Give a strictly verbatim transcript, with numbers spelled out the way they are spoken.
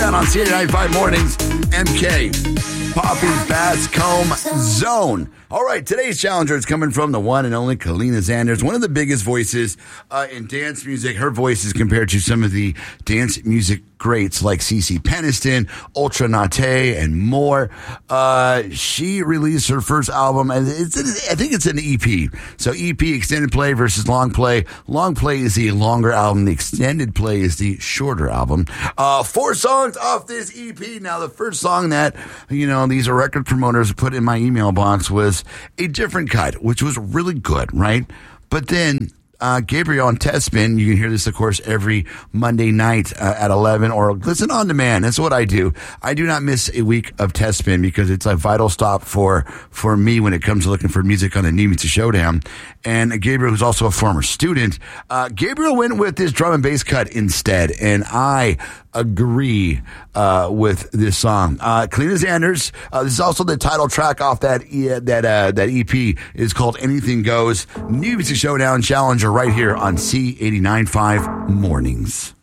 Showdown on C eighty-nine point five Mornings. M K, Poppy's Bass Comb Zone. All right, today's challenger is coming from the one and only Kalina Zanders, one of the biggest voices uh, in dance music. Her voice is compared to some of the dance music greats like CeCe Peniston, Ultra Nate, and more. Uh, she released her first album, and it's, I think it's an E P. So E P, extended play versus long play. Long play is the longer album. The extended play is the shorter album. Uh, four songs off this E P. Now, the first song that, you know, these record promoters put in my email box was A Different Cut, which was really good, right? But then Uh, Gabriel and Testspin, you can hear this, of course, every Monday night uh, at eleven, or listen on demand. That's what I do. I do not miss a week of Testspin because it's a vital stop for for me when it comes to looking for music on the New Music Showdown. And Gabriel, who's also a former student, uh, Gabriel went with this drum and bass cut instead, and I agree uh, with this song. Uh, Kalina Zanders, uh, this is also the title track off that e- that uh, that E P. Is called Anything Goes. New Music Showdown Challenger right here on C eighty-nine point five Mornings.